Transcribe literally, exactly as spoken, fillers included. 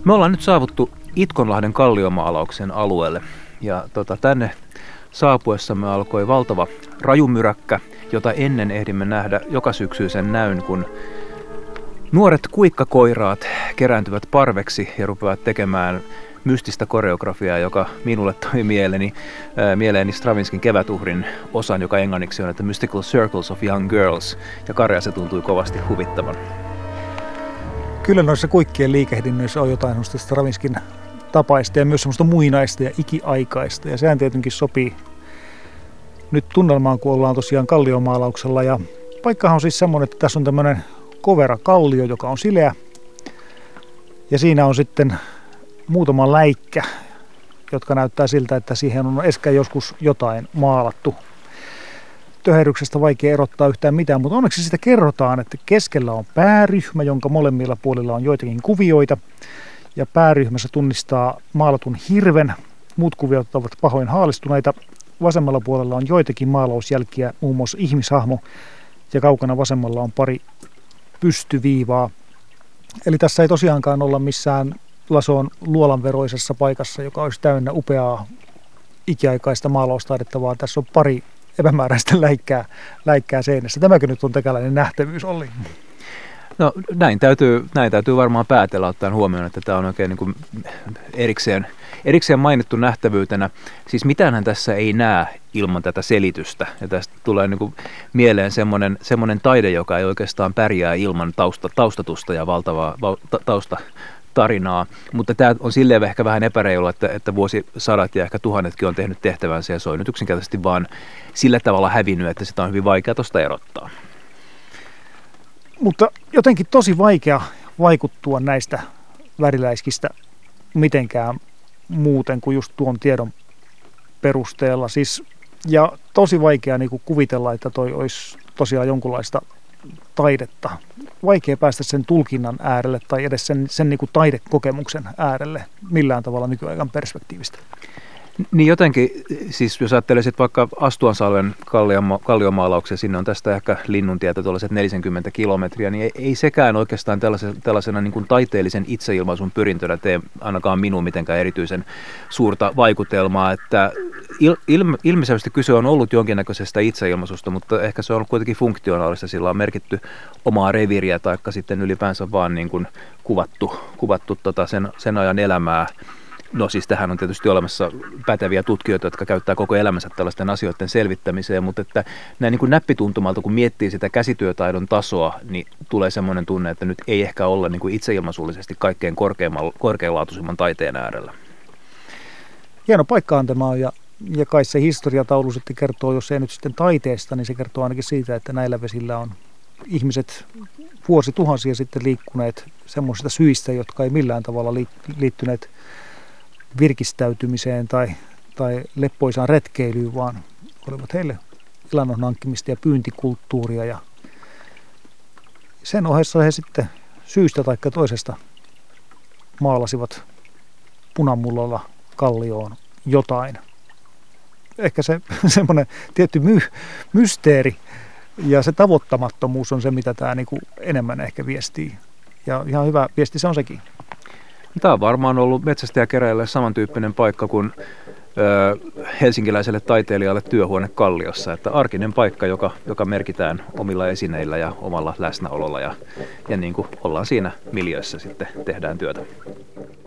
Me ollaan nyt saavuttu Itkonlahden kalliomaalauksen alueelle ja tota, tänne saapuessamme alkoi valtava rajumyräkkä, jota ennen ehdimme nähdä joka syksyisen näyn, kun nuoret kuikkakoiraat kerääntyvät parveksi ja rupeavat tekemään mystistä koreografiaa, joka minulle toi mieleeni, äh, mieleeni Stravinskin Kevätuhrin osan, joka englanniksi on, että Mystical Circles of Young Girls, ja Karja se tuntui kovasti huvittavan. Kyllä noissa kuikkien liikehdinnöissä on jotain semmoista Stravinskin tapaista ja myös semmoista muinaista ja ikiaikaista, ja sehän tietenkin sopii nyt tunnelmaan, kun ollaan tosiaan kalliomaalauksella, ja paikkahan on siis semmoinen, että tässä on tämmöinen kovera kallio, joka on sileä, ja siinä on sitten muutama läikkä, jotka näyttää siltä, että siihen on ehkä joskus jotain maalattu. Töherryksestä vaikea erottaa yhtään mitään, mutta onneksi sitä kerrotaan, että keskellä on pääryhmä, jonka molemmilla puolilla on joitakin kuvioita, ja pääryhmässä tunnistaa maalatun hirven. Muut kuviot ovat pahoin haalistuneita. Vasemmalla puolella on joitakin maalausjälkiä, muun muassa ihmishahmo, ja kaukana vasemmalla on pari pystyviivaa. Eli tässä ei tosiaankaan olla missään Lasoon luolanveroisessa paikassa, joka olisi täynnä upeaa ikiaikaista maalaustaidetta, vaan tässä on pari epämääräistä läikkää, läikkää seinässä. Tämäkö nyt on täkäläinen nähtävyys, Olli? No näin täytyy, näin täytyy varmaan päätellä ottaen huomioon, että tämä on oikein niin kuin erikseen, erikseen mainittu nähtävyytenä. Siis mitäänhän tässä ei näe ilman tätä selitystä. Ja tästä tulee niin kuin mieleen semmoinen, semmoinen taide, joka ei oikeastaan pärjää ilman tausta, taustatusta ja valtavaa ta, tausta. tarinaa, mutta tämä on silleen ehkä vähän epäreilua, että, että vuosisadat ja ehkä tuhannetkin on tehnyt tehtävänsä ja se on nyt yksinkertaisesti vaan sillä tavalla hävinnyt, että sitä on hyvin vaikea tuosta erottaa. Mutta jotenkin tosi vaikea vaikuttua näistä väriläiskistä mitenkään muuten kuin just tuon tiedon perusteella. Siis, ja tosi vaikea niin kuin kuvitella, että toi olisi tosiaan jonkunlaista taidetta. Vaikea päästä sen tulkinnan äärelle tai edes sen, sen niin kuin taidekokemuksen äärelle millään tavalla nykyajan perspektiivistä. Niin jotenkin, siis jos ajattelisit vaikka Astuansalmen kalliomaalauksia, sinne on tästä ehkä Linnuntietä tuollaiset neljäkymmentä kilometriä, niin ei, ei sekään oikeastaan tällaisena, tällaisena niin kuin taiteellisen itseilmaisun pyrintönä tee ainakaan minuun mitenkään erityisen suurta vaikutelmaa, että il, ilme, ilmiselvästi kyse on ollut jonkinnäköisestä itseilmaisusta, mutta ehkä se on ollut kuitenkin funktionaalista, sillä on merkitty omaa reviiriä tai sitten ylipäänsä vaan niin kuin kuvattu, kuvattu tota sen, sen ajan elämää. No siis tähän on tietysti olemassa päteviä tutkijoita, jotka käyttää koko elämänsä tällaisten asioiden selvittämiseen, mutta että näin niin kuin näppituntumalta, kun miettii sitä käsityötaidon tasoa, niin tulee semmoinen tunne, että nyt ei ehkä olla niin kuin itseilmaisullisesti kaikkein korkealaatuisimman taiteen äärellä. Hieno paikkaan tämä on, ja, ja kai se historiataulu sitten kertoo, jos ei nyt sitten taiteesta, niin se kertoo ainakin siitä, että näillä vesillä on ihmiset vuosituhansia sitten liikkuneet semmoisista syistä, jotka ei millään tavalla liittyneet virkistäytymiseen tai, tai leppoisaan retkeilyyn, vaan olivat heille elannon hankkimista ja pyyntikulttuuria. Ja sen ohessa he sitten syystä tai toisesta maalasivat punamullolla kallioon jotain. Ehkä se semmoinen tietty my, mysteeri ja se tavoittamattomuus on se, mitä tämä niinku enemmän ehkä viestii. Ja ihan hyvä viesti se on sekin. Tämä on varmaan ollut metsästäjäkeräilijälle samantyyppinen paikka kuin ö, helsinkiläiselle taiteilijalle työhuone Kalliossa, että arkinen paikka, joka, joka merkitään omilla esineillä ja omalla läsnäololla ja, ja niin kuin ollaan siinä miljöössä sitten tehdään työtä.